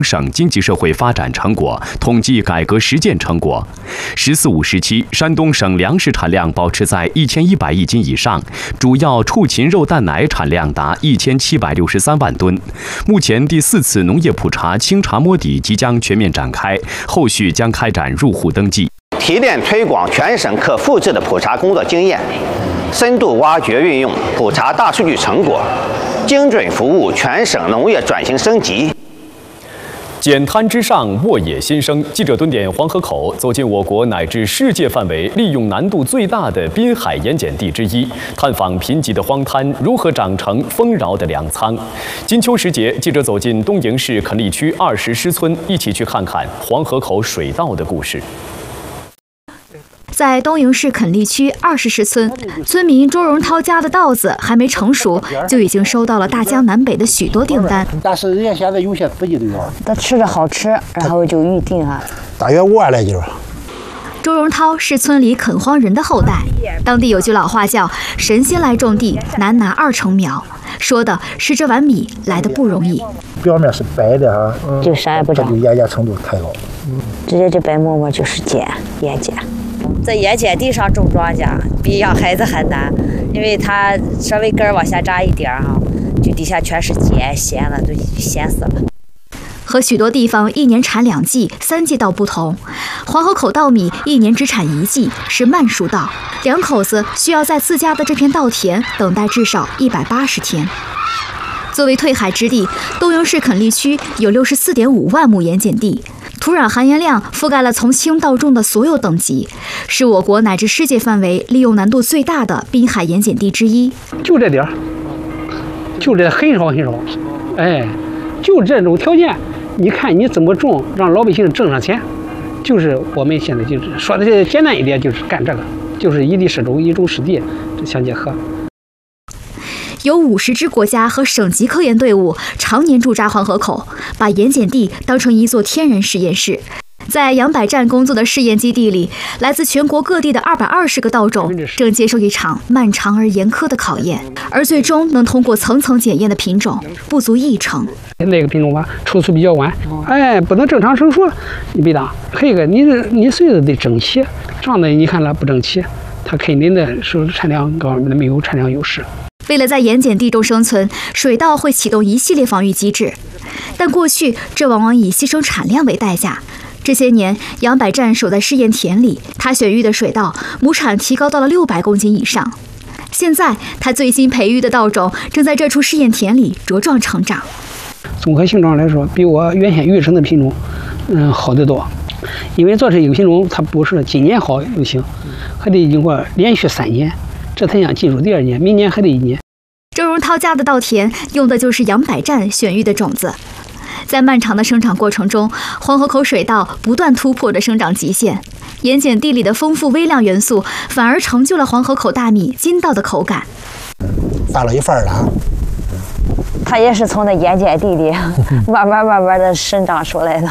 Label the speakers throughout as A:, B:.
A: 省经济社会发展成果统计改革实践成果，“14·5”时期，山东省粮食产量保持在1100亿斤以上，主要畜禽肉蛋奶产量达1763万吨。目前第4次农业普查清查摸底即将全面展开，后续将开展入户登记，
B: 提炼推广全省可复制的普查工作经验，深度挖掘运用普查大数据成果，精准服务全省农业转型升级。
A: 减滩之上，沃野新生。记者蹲点黄河口，走进我国乃至世界范围利用难度最大的滨海盐碱地之一，探访贫瘠的荒滩如何长成丰饶的粮仓。金秋时节，记者走进东营市垦利区20师村，一起去看看黄河口水稻的故事。
C: 在东营市垦利区20师村，村民周荣涛家的稻子还没成熟，就已经收到了大江南北的许多订单。
D: 但是人家现在有些自己都要，
E: 他吃着好吃，然后就预定啊。
D: 大约5万来斤。
C: 周荣涛是村里垦荒人的后代，当地有句老话叫“神仙来种地，难拿2成苗”，说的是这碗米来的不容易。
D: 表面是白的哈，
E: 就啥也不长，
D: 这个盐碱程度太高。
E: 直接这白馍馍就是盐碱。在盐碱地上种庄稼比养孩子还难，因为它稍微根儿往下扎一点哈，就底下全是碱，咸了都咸死了。
C: 和许多地方1年产2季、3季稻不同，黄河口稻米1年只产1季，是慢熟稻。两口子需要在自家的这片稻田等待至少180天。作为退海之地，东营市垦利区有64.5万亩盐碱地，土壤含盐量覆盖了从轻到重的所有等级，是我国乃至世界范围利用难度最大的滨海盐碱地之一。
F: 就这点儿，就这很少很少，哎，就这种条件，你看你怎么种，让老百姓挣上钱，就是我们现在就是说的简单一点，就是干这个，就是一地适种，一种适地，这相结合。
C: 有50支国家和省级科研队伍常年驻扎黄河口，把盐碱地当成一座天然实验室。在杨柏站工作的试验基地里，来自全国各地的220个稻种正接受一场漫长而严苛的考验，而最终能通过层层检验的品种不足1成。
F: 那个品种吧，出粗比较晚，哎，不能正常成熟，你别当。还有一个，你穗子得整齐，长得你看了不整齐，它肯定的是产量高，没有产量优势。
C: 为了在盐碱地中生存，水稻会启动一系列防御机制，但过去这往往以牺牲产量为代价。这些年，杨柏站守在试验田里，他选育的水稻亩产提高到了600公斤以上。现在，他最新培育的稻种正在这处试验田里茁壮成长。
F: 综合性状来说，比我原先预成的品种，好得多。因为做这个品种，它不是今年好就行，还得经过连续3年。这才想进入第2年，明年还得1年。
C: 周荣涛家的稻田用的就是杨柏站选育的种子，在漫长的生长过程中，黄河口水稻不断突破着生长极限，盐碱地里的丰富微量元素反而成就了黄河口大米筋道的口感。
D: 翻了一番了，
E: 它也是从那盐碱地里慢慢的生长出来的。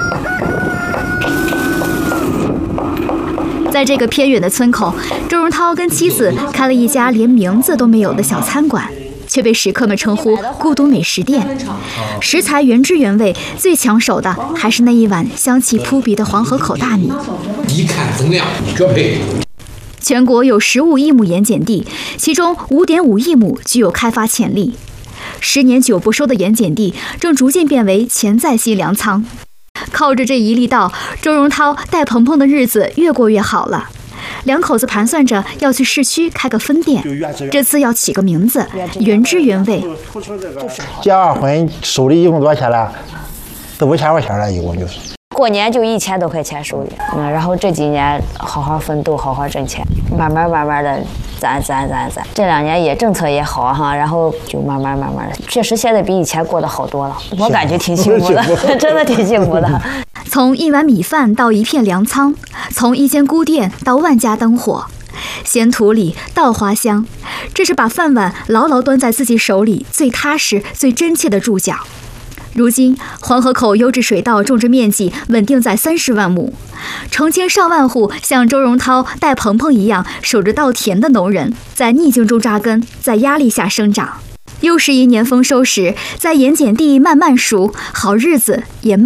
C: 在这个偏远的村口，周荣涛跟妻子开了一家连名字都没有的小餐馆，却被食客们称呼“孤独美食店”。食材原汁原味，最抢手的还是那一碗香气扑鼻的黄河口大米。
G: 一看增量，绝配。
C: 全国有15亿亩盐碱地，其中5.5亿亩具有开发潜力。10年久不收的盐碱地正逐渐变为潜在性粮仓。靠着这一粒稻，周荣涛带鹏鹏的日子越过越好了。两口子盘算着要去市区开个分店，这次要起个名字，原汁原味。
D: 结完婚收的一共多少钱了？4、5千块钱了，一共就是。
E: 过年就1000多块钱收的，然后这几年好好奋斗，好好挣钱，慢慢的攒。这2年也政策也好哈，然后就慢慢的，确实现在比以前过得好多了，我感觉挺幸福的，真的挺幸福的。
C: 从一碗米饭到一片粮仓，从一间孤店到万家灯火，咸土里稻花香，这是把饭碗牢牢端在自己手里最踏实、最真切的注脚。如今，黄河口优质水稻种植面积稳定在30万亩，成千上万户像周荣涛带鹏鹏一样守着稻田的农人，在逆境中扎根，在压力下生长。又是一年丰收时，在盐碱地慢慢熟，好日子也慢